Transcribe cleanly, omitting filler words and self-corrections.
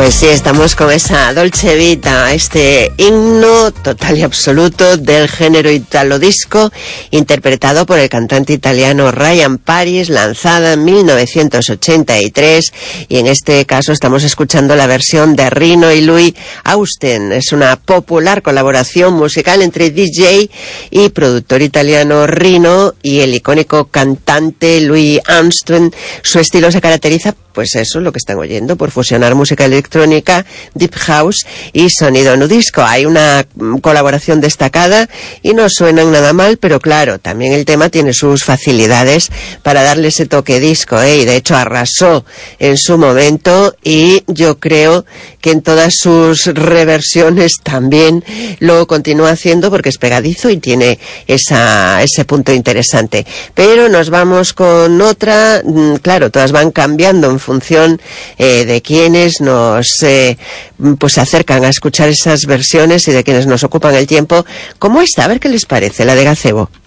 Pues sí, estamos con esa Dolce Vita, este himno total y absoluto del género italo disco, interpretado por el cantante italiano Ryan Paris, lanzada en 1983, y en este caso estamos escuchando la versión de Rino y Louis Austen. Es una popular colaboración musical entre DJ y productor italiano Rino y el icónico cantante Louis Armstrong. Su estilo se caracteriza, pues eso, lo que están oyendo, por fusionar música electrónica, deep house y sonido nudisco. Hay una colaboración destacada y no suenan nada mal, pero claro, también el tema tiene sus facilidades para darle ese toque disco, y de hecho arrasó en su momento, y yo creo que en todas sus reversiones también lo continúa haciendo porque es pegadizo y tiene ese punto interesante. Pero nos vamos con otra, claro, todas van cambiando en función de quienes nos pues se acercan a escuchar esas versiones y de quienes nos ocupan el tiempo, como esta, a ver qué les parece, la de Gazebo.